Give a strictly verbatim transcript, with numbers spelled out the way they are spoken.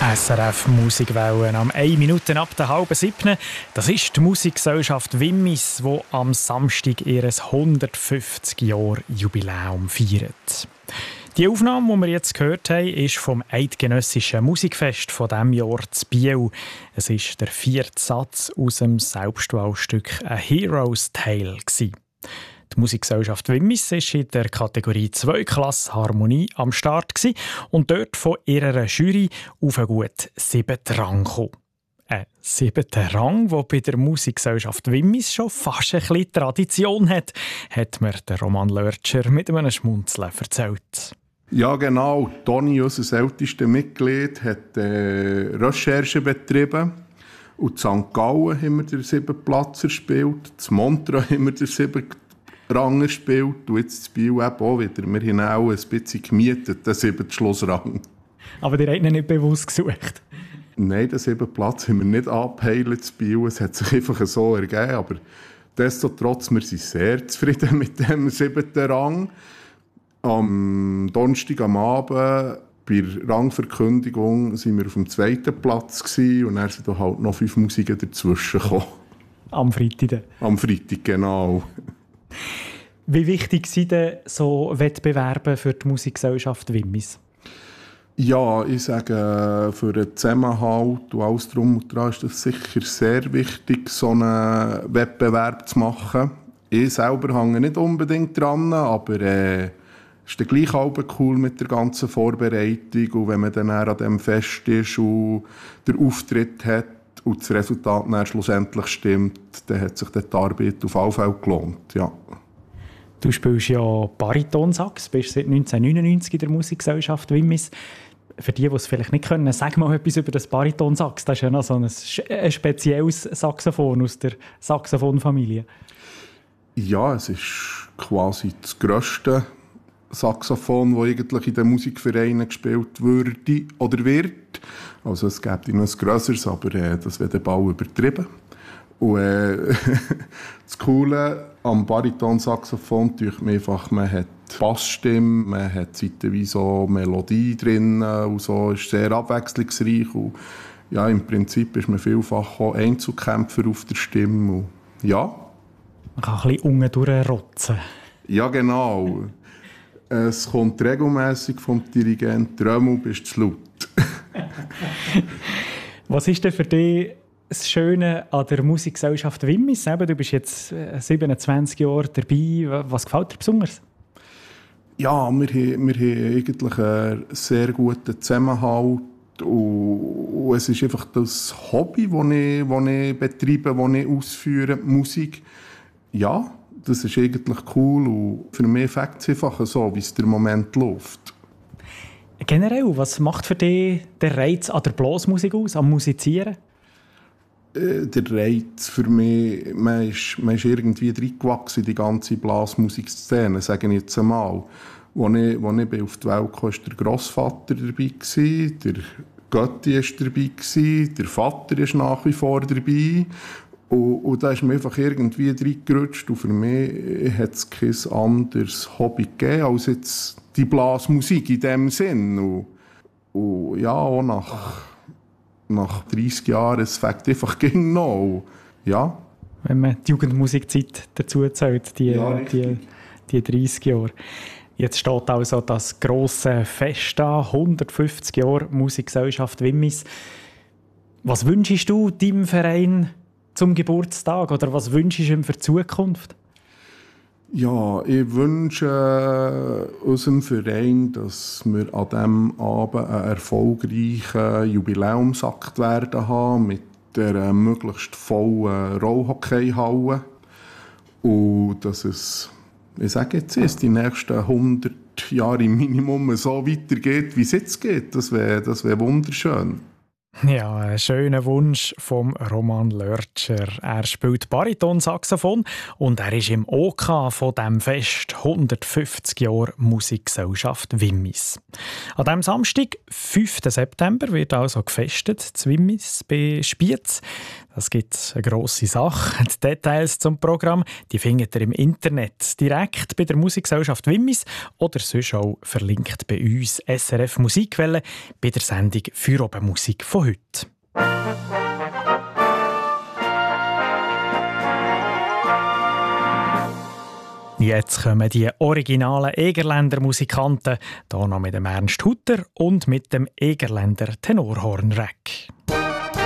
S R F Musikwellen am eine Minute ab der halben siebten. Das ist die Musikgesellschaft Wimmis, die am Samstag ihr hundertfünfzig Jahre Jubiläum feiert. Die Aufnahme, die wir jetzt gehört haben, ist vom Eidgenössischen Musikfest von diesem Jahr zu Biel. Es ist der vierte Satz aus dem Selbstwahlstück «A Hero's Tale». Die Musikgesellschaft Wimmis war in der Kategorie zwei Klasse Harmonie am Start und dort von ihrer Jury auf einen gut siebten Rang gekommen. Ein siebter Rang, der bei der Musikgesellschaft Wimmis schon fast ein bisschen Tradition hat, hat mir der Roman Lörtscher mit einem Schmunzeln erzählt. Ja, genau. Toni, unser ältestes Mitglied, hat äh, Recherche betrieben. Und in Sankt Gallen haben wir den siebten Platz gespielt. In Montreux haben wir den siebten Rang gespielt. Und jetzt in Biel eben auch wieder. Wir haben auch ein bisschen gemietet, den siebten Schlussrang. Aber ihr habt ihn nicht bewusst gesucht? Nein, den siebten Platz haben wir nicht angepeilt in Biel. Es hat sich einfach so ergeben. Aber destotrotz, wir sind sehr zufrieden mit dem siebten Rang. Am Donnerstag am Abend, bei der Rangverkündigung, waren wir auf dem zweiten Platz gewesen, und dann sind da halt noch fünf Musiker dazwischen gekommen. Am Freitag? Am Freitag, genau. Wie wichtig sind denn so Wettbewerbe für die Musikgesellschaft Wimmis? Ja, ich sage, für den Zusammenhalt und alles drum und dran ist es sicher sehr wichtig, so einen Wettbewerb zu machen. Ich selber hänge nicht unbedingt dran, aber äh, es ist dann gleich auch cool mit der ganzen Vorbereitung. Und wenn man dann an diesem Fest ist und den Auftritt hat und das Resultat dann schlussendlich stimmt, dann hat sich die Arbeit auf jeden Fall gelohnt. Ja. Du spielst ja Baritonsax, bist seit neunzehnhundertneunundneunzig in der Musikgesellschaft Wimmis. Für die, die es vielleicht nicht können, sag mal etwas über das Baritonsax. Das ist ja noch so ein, ein spezielles Saxophon aus der Saxophonfamilie. Ja, es ist quasi das grösste Saxophon, das eigentlich in den Musikvereinen gespielt würde oder wird. Also es gibt noch ein grösseres, aber äh, das wird den Ball übertrieben. Und äh, das Coole am Baritonsaxophon ist einfach, man hat Bassstimme, man hat zeitweise so Melodie drin und so, ist sehr abwechslungsreich. Und ja, im Prinzip ist man vielfach auch Einzelkämpfer auf der Stimme. Und ja. Man kann ein bisschen unten durchrotzen. Ja, genau. Es kommt regelmässig vom Dirigent, Römmel, bist zu laut. Was ist denn für dich das Schöne an der Musikgesellschaft Wimmis? Du bist jetzt siebenundzwanzig Jahre dabei. Was gefällt dir besonders? Ja, wir haben, wir haben eigentlich einen sehr guten Zusammenhalt. Und es ist einfach das Hobby, das ich, das ich betreibe, das ich ausführe, die Musik. Ja, das ist eigentlich cool und für mich fängt es einfach so, wie es der Moment läuft. Generell, was macht für dich der Reiz an der Blasmusik aus, am Musizieren? Äh, der Reiz für mich, man ist, man ist irgendwie reingewachsen in die ganze Blasmusikszene, sage ich jetzt einmal. Als ich, als ich auf die Welt kam, war der Grossvater dabei, der Götti war dabei, der Vater ist nach wie vor dabei. Und, und da ist mir einfach irgendwie reingerutscht. Und für mich hat es kein anderes Hobby gegeben als jetzt die Blasmusik in diesem Sinn. Und, und ja, auch nach, nach dreissig Jahren, es fängt einfach gegen noch. Ja. Wenn man die Jugendmusikzeit dazu zählt, die, ja, die, die dreissig Jahre. Jetzt steht also das grosse Fest an, hundertfünfzig Jahre Musikgesellschaft Wimmis. Was wünschst du deinem Verein zum Geburtstag oder was wünschst du ihm für die Zukunft? Ja, ich wünsche unserem Verein, dass wir an diesem Abend einen erfolgreichen Jubiläumsakt werden haben mit einer möglichst vollen Rollhockeyhalle und dass es, ich sage jetzt, es die nächsten hundert Jahre im Minimum so weitergeht, wie es jetzt geht. Das wäre das wär wunderschön. Ja, ein schöner Wunsch vom Roman Lörtscher. Er spielt Baritonsaxophon und er ist im OK von dem Fest hundertfünfzig Jahre Musikgesellschaft Wimmis. An diesem Samstag, fünften September, wird also gefestet, zu Wimmis bei Spiez. Das gibt eine grosse Sache. Die Details zum Programm die findet ihr im Internet, direkt bei der Musikgesellschaft Wimmis oder sonst auch verlinkt bei uns S R F Musikwelle bei der Sendung «Für oben Musik» von heute. Jetzt kommen die originalen Egerländer Musikanten, hier noch mit dem Ernst Hutter und mit dem Egerländer Tenorhornreck.